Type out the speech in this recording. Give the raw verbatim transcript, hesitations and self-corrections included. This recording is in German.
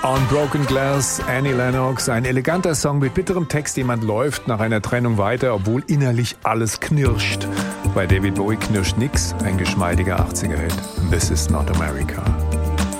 On Broken Glass, Annie Lennox, ein eleganter Song mit bitterem Text. Jemand läuft nach einer Trennung weiter, obwohl innerlich alles knirscht. Bei David Bowie knirscht nix, ein geschmeidiger achtziger-Hit. This is not America.